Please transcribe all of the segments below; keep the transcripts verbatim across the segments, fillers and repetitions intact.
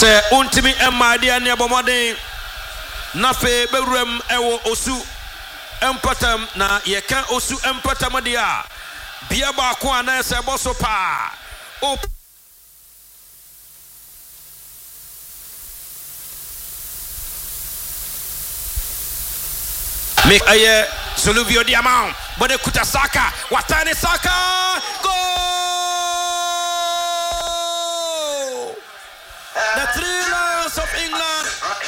Se untimi emma dia ne bomode na fe bewrem ewo osu empatam na yeka osu empatam dia bia ba ko ana se boso pa o me aye Soluvio Diamant bode kuta Saka watane Saka goal. The three Lions of England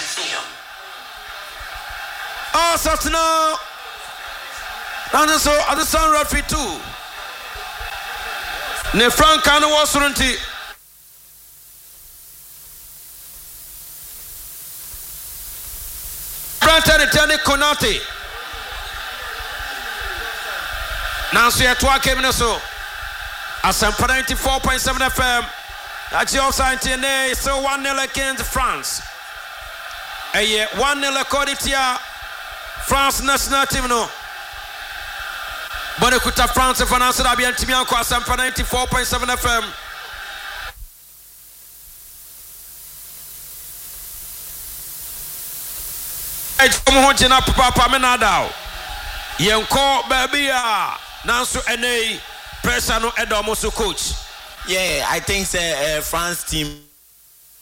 are set now. And so at the Sun Referee too. Ne Frank Kano was runti. Branta Retani Konate. Now so ya twa came so. Asampa ninety-four point seven F M. That's your sign today. So one nil against France. A one nil according to France national team no. But kuta France and France that be anti Mianko Asampa ninety-four point seven F M. Come on, Jina Papa Menadao. Yenko baby ah. Nanso N A pressure no Edomoso coach. Yeah, I think uh, France team